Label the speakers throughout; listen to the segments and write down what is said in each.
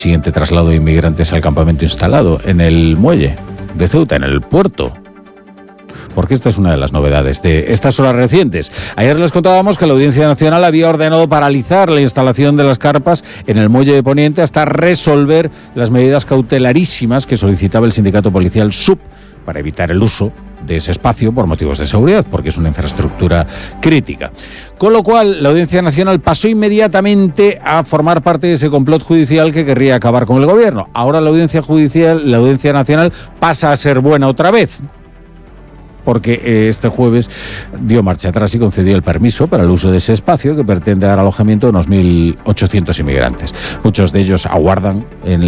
Speaker 1: siguiente traslado de inmigrantes al campamento instalado en el muelle de Ceuta, en el puerto. Porque esta es una de las novedades de estas horas recientes. Ayer les contábamos que la Audiencia Nacional había ordenado paralizar la instalación de las carpas en el muelle de Poniente hasta resolver las medidas cautelarísimas que solicitaba el sindicato policial SUB para evitar el uso de ese espacio por motivos de seguridad, porque es una infraestructura crítica. Con lo cual, la Audiencia Nacional pasó inmediatamente a formar parte de ese complot judicial que querría acabar con el gobierno. Ahora la Audiencia Nacional pasa a ser buena otra vez, porque este jueves dio marcha atrás y concedió el permiso para el uso de ese espacio que pretende dar alojamiento a unos 1.800 inmigrantes. Muchos de ellos aguardan,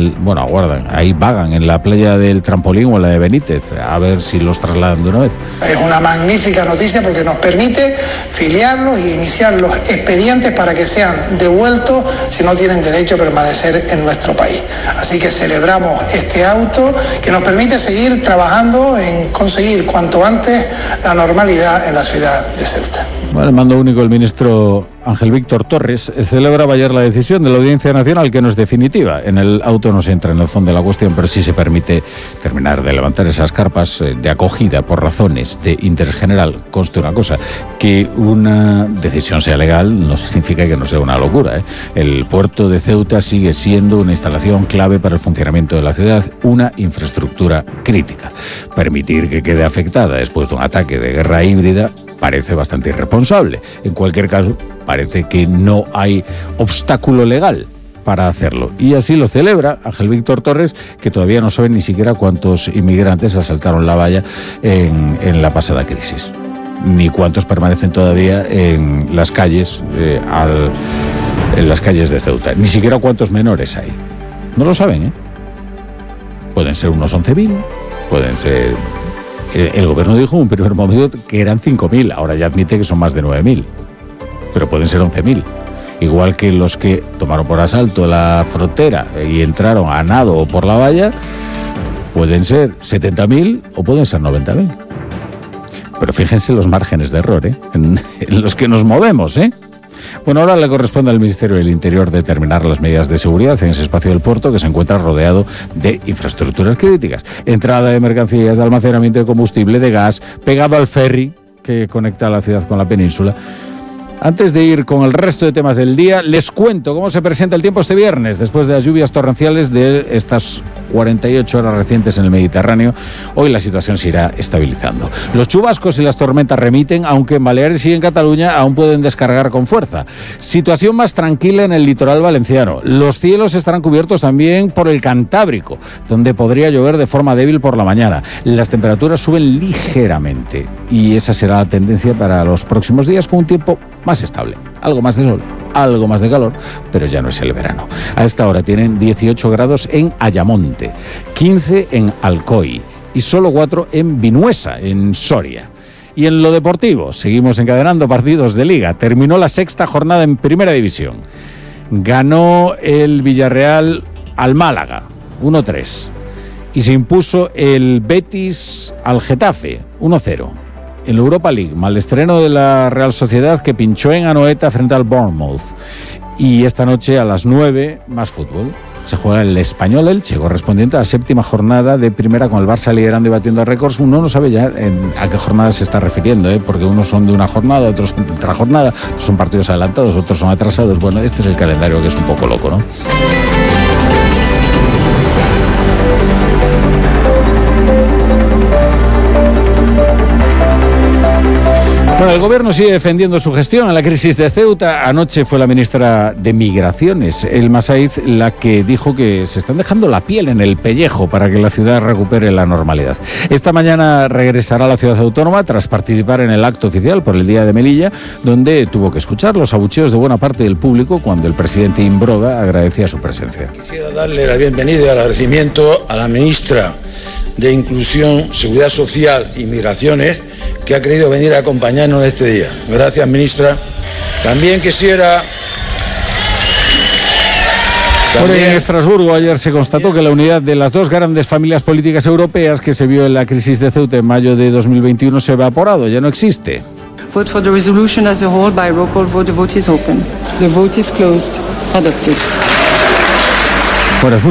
Speaker 1: ahí vagan en la playa del Trampolín o en la de Benítez, a ver si los trasladan de una vez.
Speaker 2: Es una magnífica noticia porque nos permite filiarlos y iniciar los expedientes para que sean devueltos si no tienen derecho a permanecer en nuestro país. Así que celebramos este auto que nos permite seguir trabajando en conseguir cuanto antes la normalidad en la ciudad de Ceuta.
Speaker 1: Bueno, el mando único, el ministro Ángel Víctor Torres, celebraba ayer la decisión de la Audiencia Nacional, que no es definitiva. En el auto no se entra en el fondo de la cuestión, pero sí se permite terminar de levantar esas carpas de acogida por razones de interés general. Conste una cosa, que una decisión sea legal no significa que no sea una locura, ¿eh? El puerto de Ceuta sigue siendo una instalación clave para el funcionamiento de la ciudad, una infraestructura crítica. Permitir que quede afectada después de un ataque de guerra híbrida parece bastante irresponsable. En cualquier caso, parece que no hay obstáculo legal para hacerlo. Y así lo celebra Ángel Víctor Torres, que todavía no sabe ni siquiera cuántos inmigrantes asaltaron la valla en la pasada crisis, ni cuántos permanecen todavía en las calles, en las calles de Ceuta. Ni siquiera cuántos menores hay. No lo saben, ¿eh? Pueden ser unos 11.000, pueden ser... El gobierno dijo en un primer momento que eran 5.000, ahora ya admite que son más de 9.000, pero pueden ser 11.000. Igual que los que tomaron por asalto la frontera y entraron a nado o por la valla, pueden ser 70.000 o pueden ser 90.000. Pero fíjense los márgenes de error, en los que nos movemos, ¿eh? Bueno, ahora le corresponde al Ministerio del Interior determinar las medidas de seguridad en ese espacio del puerto que se encuentra rodeado de infraestructuras críticas. Entrada de mercancías, de almacenamiento de combustible, de gas, pegado al ferry que conecta a la ciudad con la península. Antes de ir con el resto de temas del día, les cuento cómo se presenta el tiempo este viernes. Después de las lluvias torrenciales de estas 48 horas recientes en el Mediterráneo, hoy la situación se irá estabilizando. Los chubascos y las tormentas remiten, aunque en Baleares y en Cataluña aún pueden descargar con fuerza. Situación más tranquila en el litoral valenciano. Los cielos estarán cubiertos también por el Cantábrico, donde podría llover de forma débil por la mañana. Las temperaturas suben ligeramente y esa será la tendencia para los próximos días, con un tiempo más estable, algo más de sol, algo más de calor, pero ya no es el verano. A esta hora tienen 18 grados en Ayamonte, 15 en Alcoy y solo 4 en Vinuesa, en Soria. Y en lo deportivo, seguimos encadenando partidos de Liga. Terminó la sexta jornada en Primera División. Ganó el Villarreal al Málaga, 1-3. Y se impuso el Betis al Getafe, 1-0. En la Europa League, mal estreno de la Real Sociedad, que pinchó en Anoeta frente al Bournemouth. Y esta noche a las 9, más fútbol. Se juega el Español Elche, correspondiente a la séptima jornada de primera, con el Barça liderando y batiendo récords. Uno no sabe ya a qué jornada se está refiriendo, porque unos son de una jornada, otros son de otra jornada, otros son partidos adelantados, otros son atrasados. Bueno, este es el calendario, que es un poco loco, ¿no? Bueno, el gobierno sigue defendiendo su gestión en la crisis de Ceuta. Anoche fue la ministra de Migraciones, Elma Saiz, la que dijo que se están dejando la piel en el pellejo para que la ciudad recupere la normalidad. Esta mañana regresará a la ciudad autónoma tras participar en el acto oficial por el Día de Melilla, donde tuvo que escuchar los abucheos de buena parte del público cuando el presidente Imbroda agradecía su presencia.
Speaker 3: Quisiera darle la bienvenida y el agradecimiento a la ministra de Inclusión, Seguridad Social y Migraciones, que ha querido venir a acompañarnos este día. Gracias, ministra. También quisiera...
Speaker 1: En Estrasburgo ayer se constató que la unidad de las dos grandes familias políticas europeas que se vio en la crisis de Ceuta en mayo de 2021 se ha evaporado, ya no existe.
Speaker 4: Vote for the resolution as a whole by roll call vote. The vote is open. The vote is closed. Adopted.
Speaker 1: Bueno,